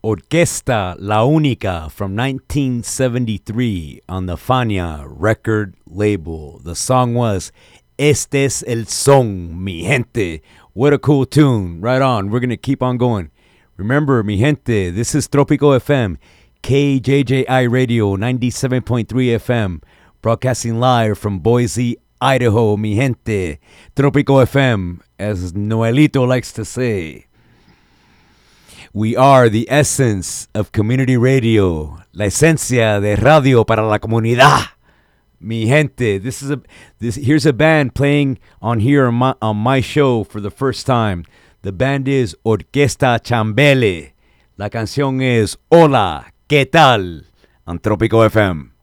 Orquesta La Única from 1973 on the Fania record label. The song was Este es el son, mi gente. What a cool tune. Right on. We're going to keep on going. Remember, mi gente, this is Tropico FM, KJJI Radio 97.3 FM, broadcasting live from Boise, Idaho, mi gente. Tropico FM, as Noelito likes to say. We are the essence of community radio, la esencia de radio para la comunidad. Mi gente, here's a band playing on here on my show for the first time. The band is Orquesta Chambele. La canción es Hola, ¿qué tal? On Tropico FM.